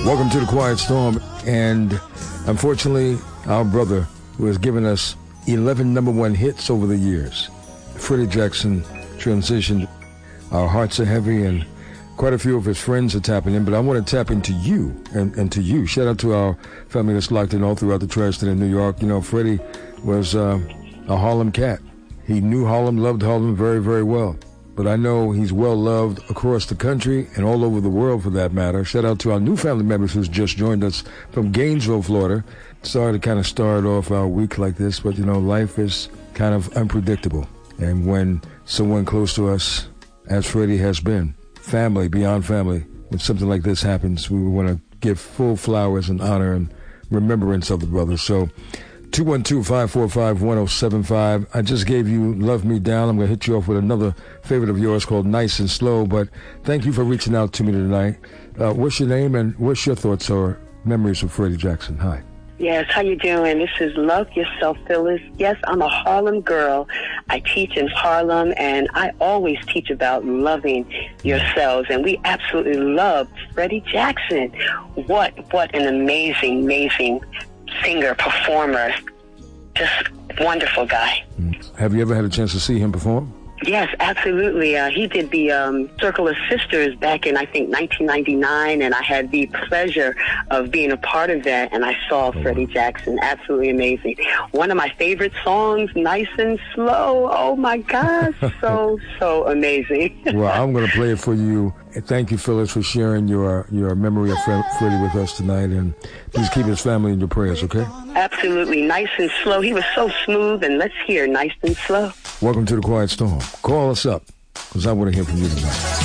Welcome to the Quiet Storm, and unfortunately, our brother, who has given us 11 number one hits over the years, Freddie Jackson, transitioned. Our hearts are heavy, and quite a few of his friends are tapping in, but I want to tap into you and to you. Shout out to our family that's locked in all throughout the tri-state in New York. You know, Freddie was a Harlem cat. He knew Harlem, loved Harlem very, very well. But I know he's well-loved across the country and all over the world, for that matter. Shout out to our new family members who's just joined us from Gainesville, Florida. Sorry to kind of start off our week like this, but, you know, life is kind of unpredictable. And when someone close to us, as Freddie has been, family, beyond family, when something like this happens, we want to give full flowers and honor and remembrance of the brother. So 212-545-1075. I just gave you Love Me Down. I'm going to hit you off with another favorite of yours called Nice and Slow, but thank you for reaching out to me tonight. What's your name and what's your thoughts or memories of Freddie Jackson? Hi. Yes, how you doing? This is Love Yourself, Phyllis. Yes, I'm a Harlem girl. I teach in Harlem, and I always teach about loving yourselves, and we absolutely love Freddie Jackson. What an amazing singer, performer, just wonderful guy. Have you ever had a chance to see him perform? Yes, absolutely. He did the Circle of Sisters back in, I think, 1999, and I had the pleasure of being a part of that, and I saw Freddie Jackson. Absolutely amazing. One of my favorite songs, Nice and Slow. Oh, my gosh. So amazing. Well, I'm going to play it for you. Thank you, Phyllis, for sharing your memory of Freddie with us tonight, and please keep his family in your prayers, okay? Absolutely. Nice and Slow. He was so smooth, and let's hear Nice and Slow. Welcome to the Quiet Storm. Call us up, because I want to hear from you tonight.